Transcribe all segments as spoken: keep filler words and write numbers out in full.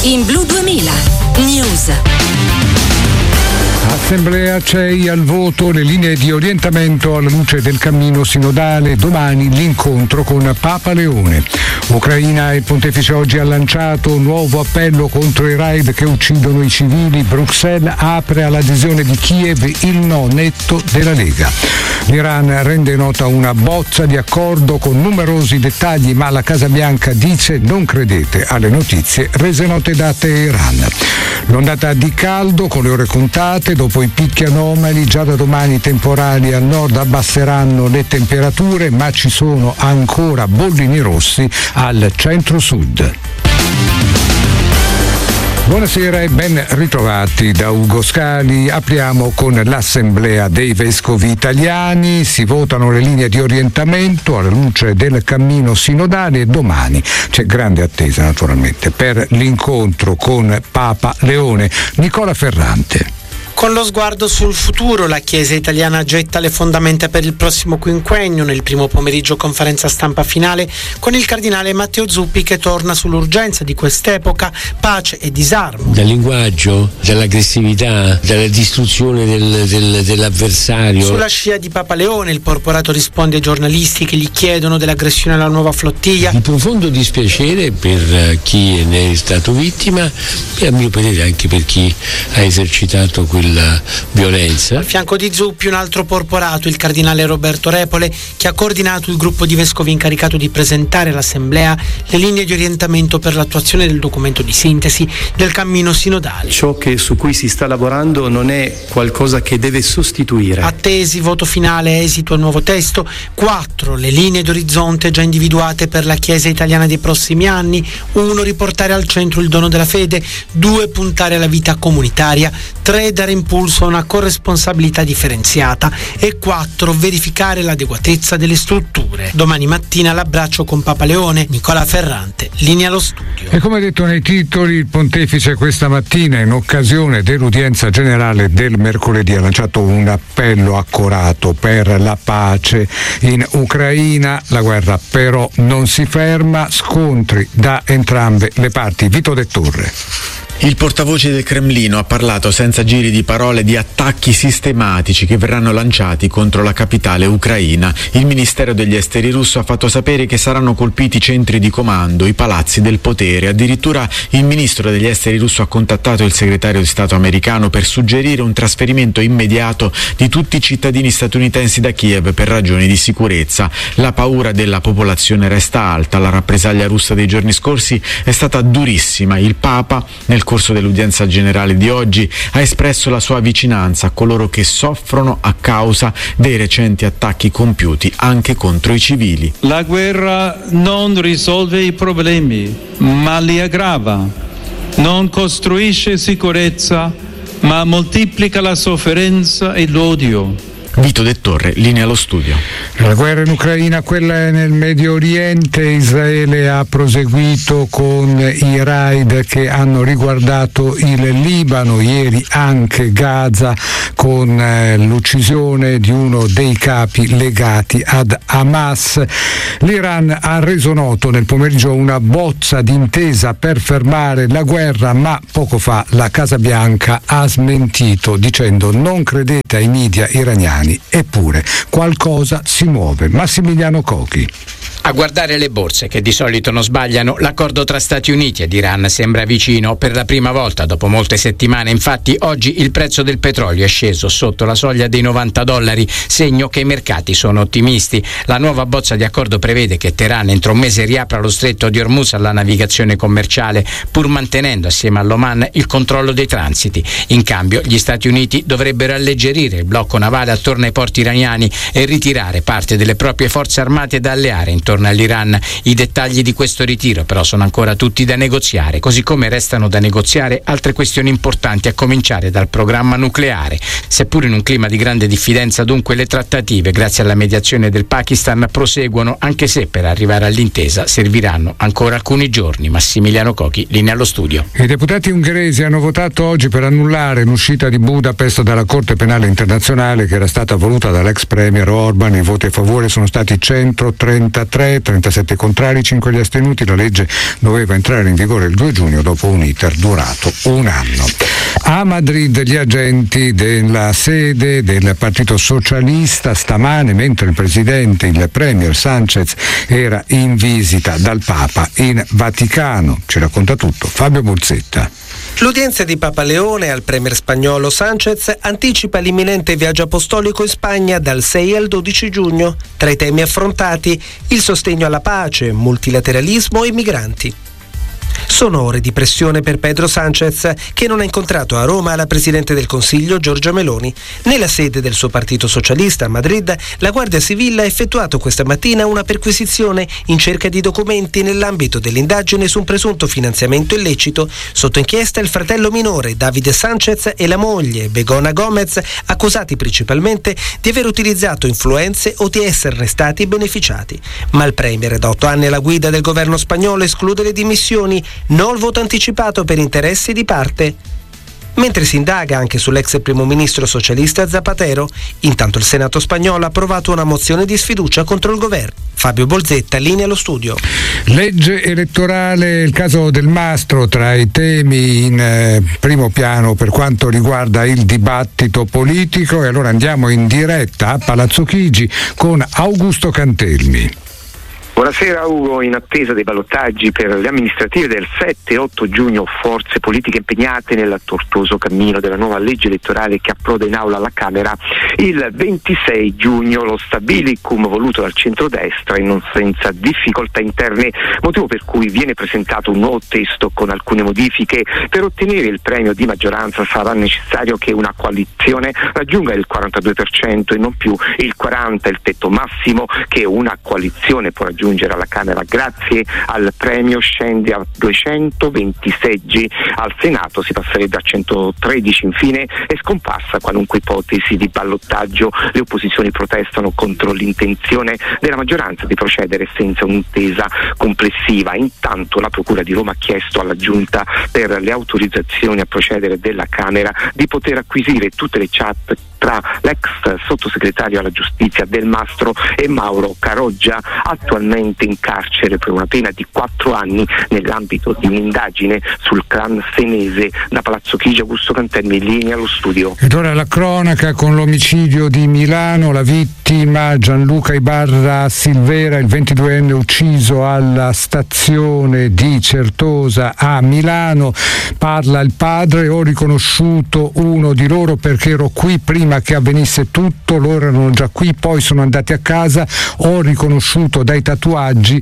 in Blu duemila News. Assemblea C E I al voto, le linee di orientamento alla luce del cammino sinodale, domani l'incontro con Papa Leone. Ucraina, il pontefice oggi ha lanciato un nuovo appello contro i raid che uccidono i civili. Bruxelles apre all'adesione di Kiev il no netto della Lega. L'Iran rende nota una bozza di accordo con numerosi dettagli, ma la Casa Bianca dice non credete alle notizie rese note da Teheran. L'ondata di caldo con le ore contate, dopo i picchi anomali, già da domani i temporali al nord abbasseranno le temperature, ma ci sono ancora bollini rossi al centro-sud. Buonasera e ben ritrovati da Ugo Scali. Apriamo con l'Assemblea dei Vescovi Italiani. Si votano le linee di orientamento alla luce del cammino sinodale e domani c'è grande attesa naturalmente per l'incontro con Papa Leone. Nicola Ferrante. Con lo sguardo sul futuro, la Chiesa italiana getta le fondamenta per il prossimo quinquennio. Nel primo pomeriggio conferenza stampa finale con il cardinale Matteo Zuppi che torna sull'urgenza di quest'epoca, pace e disarmo. Dal linguaggio, dall'aggressività, dalla distruzione del, del, dell'avversario. Sulla scia di Papa Leone, il porporato risponde ai giornalisti che gli chiedono dell'aggressione alla nuova flottiglia. Di profondo dispiacere per chi ne è stato vittima e a mio parere anche per chi ha esercitato quella violenza. Al fianco di Zuppi un altro porporato, il cardinale Roberto Repole, che ha coordinato il gruppo di vescovi incaricato di presentare all'Assemblea le linee di orientamento per l'attuazione del documento di sintesi del cammino sinodale. Ciò che su cui si sta lavorando non è qualcosa che deve sostituire. Attesi, voto finale, esito al nuovo testo. Quattro le linee d'orizzonte già individuate per la Chiesa italiana dei prossimi anni. Uno, riportare al centro il dono della fede. Due, puntare alla vita comunitaria. Tre, dare impulso a una corresponsabilità differenziata. E quattro, verificare l'adeguatezza delle strutture. Domani mattina l'abbraccio con Papa Leone. Nicola Ferrante, linea allo studio. E come detto nei titoli, il pontefice questa mattina, in occasione dell'udienza generale del mercoledì, ha lanciato un appello accorato per la pace in Ucraina. La guerra però non si ferma, scontri da entrambe le parti. Vito De Torre. Il portavoce del Cremlino ha parlato senza giri di parole di attacchi sistematici che verranno lanciati contro la capitale ucraina. Il Ministero degli Esteri russo ha fatto sapere che saranno colpiti i centri di comando, i palazzi del potere. Addirittura il ministro degli Esteri russo ha contattato il segretario di Stato americano per suggerire un trasferimento immediato di tutti i cittadini statunitensi da Kiev per ragioni di sicurezza. La paura della popolazione resta alta. La rappresaglia russa dei giorni scorsi è stata durissima. Il Papa, nel corso dell'udienza generale di oggi, ha espresso la sua vicinanza a coloro che soffrono a causa dei recenti attacchi compiuti anche contro i civili. La guerra non risolve i problemi, ma li aggrava. Non costruisce sicurezza, ma moltiplica la sofferenza e l'odio. Vito De Torre, linea allo studio. La guerra in Ucraina, quella nel Medio Oriente. Israele ha proseguito con i raid che hanno riguardato il Libano, ieri anche Gaza, con eh, l'uccisione di uno dei capi legati ad Hamas. L'Iran ha reso noto nel pomeriggio una bozza d'intesa per fermare la guerra, ma poco fa la Casa Bianca ha smentito dicendo non credete ai media iraniani. Eppure qualcosa si muove. Massimiliano Cochi. A guardare le borse, che di solito non sbagliano, l'accordo tra Stati Uniti ed Iran sembra vicino. Per la prima volta dopo molte settimane, infatti, oggi il prezzo del petrolio è sceso sotto la soglia dei novanta dollari, segno che i mercati sono ottimisti. La nuova bozza di accordo prevede che Teheran entro un mese riapra lo stretto di Hormuz alla navigazione commerciale, pur mantenendo assieme all'Oman il controllo dei transiti. In cambio, gli Stati Uniti dovrebbero alleggerire il blocco navale attorno ai porti iraniani e ritirare parte delle proprie forze armate da alleare intorno all'Iran. I dettagli di questo ritiro però sono ancora tutti da negoziare, così come restano da negoziare altre questioni importanti, a cominciare dal programma nucleare. Seppur in un clima di grande diffidenza, dunque, le trattative, grazie alla mediazione del Pakistan, proseguono, anche se per arrivare all'intesa serviranno ancora alcuni giorni. Massimiliano Cochi, linea allo studio. I deputati ungheresi hanno votato oggi per annullare l'uscita di Budapest dalla Corte Penale Internazionale, che era stata stata voluta dall'ex premier Orban. I voti a favore sono stati centotrentatré, trentasette contrari, cinque gli astenuti. La legge doveva entrare in vigore il due giugno dopo un iter durato un anno. A Madrid gli agenti della sede del Partito Socialista stamane, mentre il presidente, il premier Sánchez, era in visita dal Papa in Vaticano. Ci racconta tutto Fabio Bolzetta. L'udienza di Papa Leone al premier spagnolo Sánchez anticipa l'imminente viaggio apostolico in Spagna dal sei al dodici giugno. Tra i temi affrontati il sostegno alla pace, multilateralismo e migranti. Sono ore di pressione per Pedro Sánchez, che non ha incontrato a Roma la Presidente del Consiglio Giorgia Meloni. Nella sede del suo partito socialista a Madrid, la Guardia Civile ha effettuato questa mattina una perquisizione in cerca di documenti nell'ambito dell'indagine su un presunto finanziamento illecito. Sotto inchiesta il fratello minore Davide Sánchez e la moglie Begona Gomez, accusati principalmente di aver utilizzato influenze o di esserne stati beneficiati. Ma il premier, da otto anni alla guida del governo spagnolo, esclude le dimissioni. No il voto anticipato per interessi di parte. Mentre si indaga anche sull'ex primo ministro socialista Zapatero, intanto il Senato spagnolo ha approvato una mozione di sfiducia contro il governo. Fabio Bolzetta, linea allo studio. Legge elettorale, il caso del Mastro tra i temi in eh, primo piano per quanto riguarda il dibattito politico, e allora andiamo in diretta a Palazzo Chigi con Augusto Cantelmi. Buonasera Ugo, in attesa dei ballottaggi per le amministrative del sette e otto giugno, forze politiche impegnate nel tortuoso cammino della nuova legge elettorale che approda in aula alla Camera il ventisei giugno, lo stabilicum voluto dal centrodestra e non senza difficoltà interne, motivo per cui viene presentato un nuovo testo con alcune modifiche. Per ottenere il premio di maggioranza sarà necessario che una coalizione raggiunga il quarantadue per cento e non più il quaranta per cento, il tetto massimo che una coalizione può raggiungere alla Camera. Grazie al premio scende a duecentoventi seggi, al Senato si passerebbe a centotredici. Infine è scomparsa qualunque ipotesi di ballottaggio. Le opposizioni protestano contro l'intenzione della maggioranza di procedere senza un'intesa complessiva. Intanto la Procura di Roma ha chiesto alla Giunta per le autorizzazioni a procedere della Camera di poter acquisire tutte le chat tra l'ex sottosegretario alla giustizia Del Mastro e Mauro Caroggia, attualmente in carcere per una pena di quattro anni nell'ambito di un'indagine sul clan senese. Da Palazzo Chigi, Augusto Cantelmi, in linea allo studio. Ed ora la cronaca con l'omicidio di Milano, la vittima Gianluca Ibarra Silvera, il ventiduenne ucciso alla stazione di Certosa a Milano. Parla il padre: ho riconosciuto uno di loro perché ero qui prima che avvenisse tutto, loro erano già qui, poi sono andati a casa, ho riconosciuto dai tatuaggi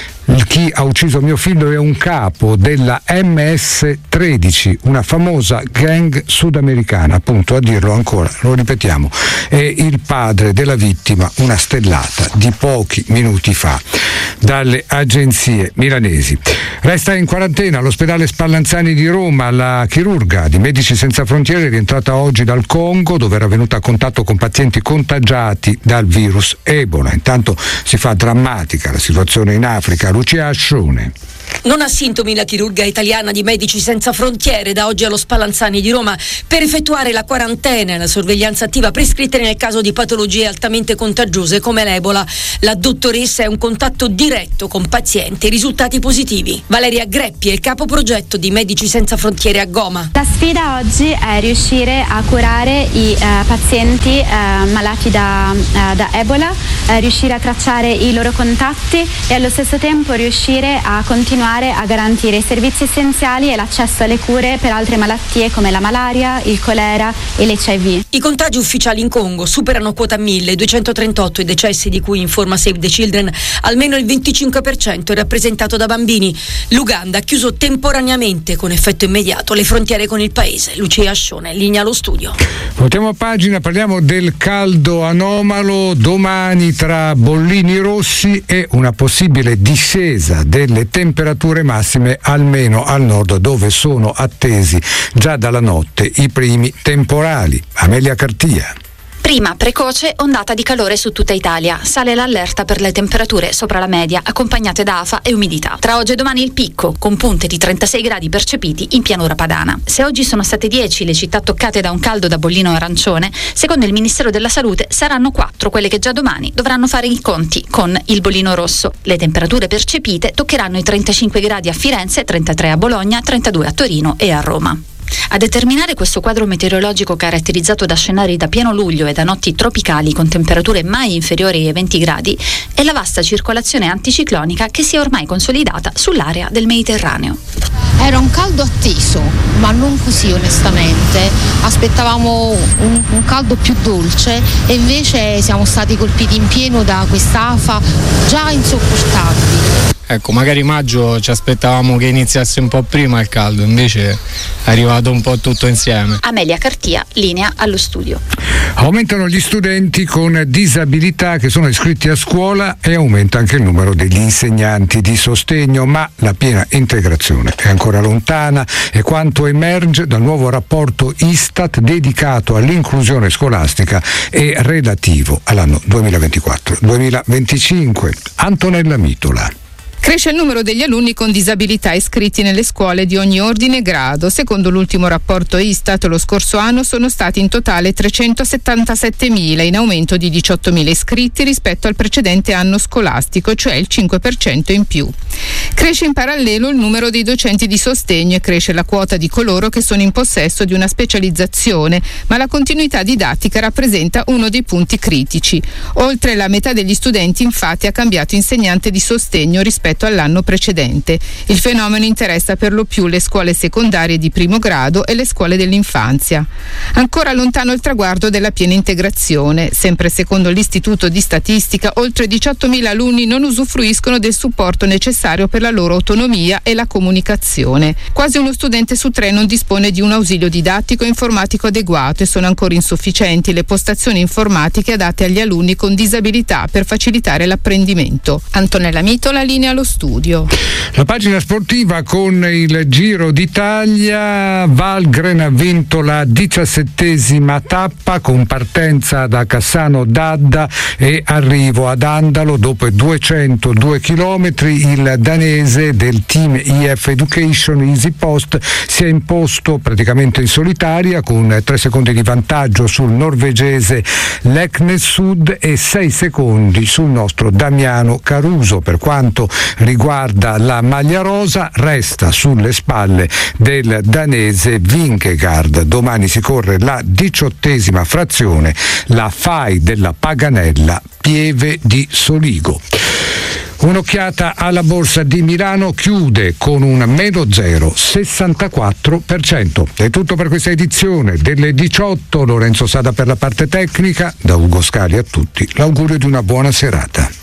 chi ha ucciso mio figlio è un capo della M S tredici, una famosa gang sudamericana, appunto, a dirlo ancora, lo ripetiamo, è il padre della vittima, una stellata di pochi minuti fa dalle agenzie milanesi. Resta in quarantena all'ospedale Spallanzani di Roma la chirurga di Medici Senza Frontiere, rientrata oggi dal Congo, dove era venuta a contatto con pazienti contagiati dal virus Ebola. Intanto si fa drammatica la situazione in Africa. Lucia Ascione. Non ha sintomi la chirurga italiana di Medici Senza Frontiere, da oggi allo Spallanzani di Roma per effettuare la quarantena e la sorveglianza attiva prescritte nel caso di patologie altamente contagiose come l'Ebola. La dottoressa è un contatto diretto con pazienti, risultati positivi. Valeria Greppi è il capo progetto di Medici Senza Frontiere a Goma. La sfida oggi è riuscire a curare i eh, pazienti eh, malati da, eh, da Ebola, eh, riuscire a tracciare i loro contatti e allo stesso tempo riuscire a continuare a garantire i servizi essenziali e l'accesso alle cure per altre malattie come la malaria, il colera e l'H I V. I contagi ufficiali in Congo superano quota mille, duecentotrentotto i decessi di cui informa Save the Children, almeno il venticinque per cento è rappresentato da bambini. L'Uganda ha chiuso temporaneamente con effetto immediato le frontiere con il paese. Lucia Ascione, linea allo studio. Voltiamo a pagina, parliamo del caldo anomalo. Domani tra bollini rossi e una possibile discesa delle temperature massime, almeno al nord, dove sono attesi già dalla notte i primi temporali. Amelia Cartia. Prima precoce ondata di calore su tutta Italia. Sale l'allerta per le temperature sopra la media, accompagnate da afa e umidità. Tra oggi e domani il picco, con punte di trentasei gradi percepiti in pianura padana. Se oggi sono state dieci le città toccate da un caldo da bollino arancione, secondo il Ministero della Salute saranno quattro quelle che già domani dovranno fare i conti con il bollino rosso. Le temperature percepite toccheranno i trentacinque gradi a Firenze, trentatré a Bologna, trentadue a Torino e a Roma. A determinare questo quadro meteorologico caratterizzato da scenari da pieno luglio e da notti tropicali con temperature mai inferiori ai venti gradi è la vasta circolazione anticiclonica che si è ormai consolidata sull'area del Mediterraneo. Era un caldo atteso, ma non così onestamente. Aspettavamo un, un caldo più dolce e invece siamo stati colpiti in pieno da quest'afa già insopportabile. Ecco, magari maggio ci aspettavamo che iniziasse un po' prima il caldo, invece è arrivato un po' tutto insieme. Amelia Cartia, linea allo studio. Aumentano gli studenti con disabilità che sono iscritti a scuola e aumenta anche il numero degli insegnanti di sostegno, ma la piena integrazione è ancora lontana, e quanto emerge dal nuovo rapporto Istat dedicato all'inclusione scolastica e relativo all'anno duemilaventiquattro duemilaventicinque. Antonella Mitola. Cresce il numero degli alunni con disabilità iscritti nelle scuole di ogni ordine e grado. Secondo l'ultimo rapporto Istat, lo scorso anno sono stati in totale trecentosettantasettemila, in aumento di diciottomila iscritti rispetto al precedente anno scolastico, cioè il cinque per cento in più. Cresce in parallelo il numero dei docenti di sostegno e cresce la quota di coloro che sono in possesso di una specializzazione, ma la continuità didattica rappresenta uno dei punti critici. Oltre la metà degli studenti, infatti, ha cambiato insegnante di sostegno rispetto all'anno precedente. Il fenomeno interessa per lo più le scuole secondarie di primo grado e le scuole dell'infanzia. Ancora lontano il traguardo della piena integrazione. Sempre secondo l'Istituto di Statistica, oltre diciottomila alunni non usufruiscono del supporto necessario per la loro autonomia e la comunicazione. Quasi uno studente su tre non dispone di un ausilio didattico e informatico adeguato, e sono ancora insufficienti le postazioni informatiche adatte agli alunni con disabilità per facilitare l'apprendimento. Antonella Mitola, linea allo studio. La pagina sportiva con il Giro d'Italia. Valgren ha vinto la diciassettesima tappa con partenza da Cassano d'Adda e arrivo ad Andalo dopo duecentodue chilometri. Il danese del team I F Education Easy Post si è imposto praticamente in solitaria con tre secondi di vantaggio sul norvegese Leknesud e sei secondi sul nostro Damiano Caruso. Per quanto riguarda la maglia rosa, resta sulle spalle del danese Vingegaard. Domani si corre la diciottesima frazione, la F A I della Paganella Pieve di Soligo. Un'occhiata alla borsa di Milano, chiude con un meno zero virgola sessantaquattro per cento. È tutto per questa edizione delle diciotto. Lorenzo Sada per la parte tecnica. Da Ugo Scali a tutti l'augurio di una buona serata.